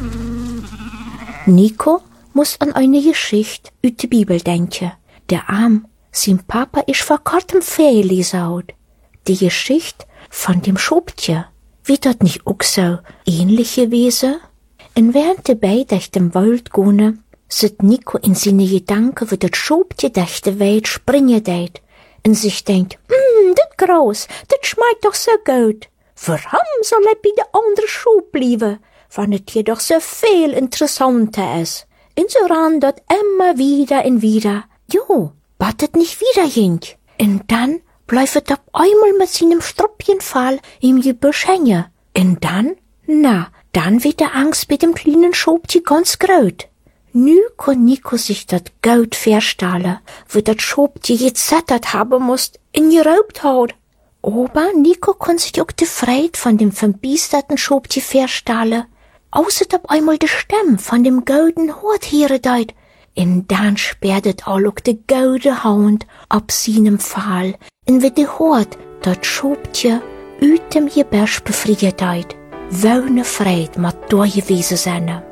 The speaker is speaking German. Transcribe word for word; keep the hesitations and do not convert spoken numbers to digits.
Nico muss an eine Geschichte aus der Bibel denken. Der Arm, sein Papa ist vor kurzem verlisaut. Die Geschichte von dem Schobtje, wird das nicht auch so ähnlich gewesen? Und während die beiden durch den Wald gehen, sieht Nico in seine Gedanken, wie das Schobtje durch die Welt springen deit. Und sich denkt, hm, das groß, das schmeckt doch so gut. Warum soll er bei der anderen Schub bleiben, wenn es hier doch so viel interessanter ist? Und so ran dort immer wieder und wieder. Jo, battet nicht wieder ging. Und dann bleibt auf einmal mit seinem Struppchenfall im Gebüsch hängen. Und dann, na, dann wird der Angst bei dem kleinen Schobtje ganz groß. Nu kann Nico sich dat Gold verstellen, wo dat Schobtje jetzt sattert haben musst, in geraubt hat. Aber Nico kann sich auch die Freude von dem verbiesterten Schobtje verstellen. Außer ob einmal die Stimme von dem golden Hort hören deit. Und dann sperrt all auch de golde Hound ab seinem Fall. Und wie de Hort dat Schobtje uit dem Gebirsch befriert deit. Wöhne Freude mat da gewesen sein.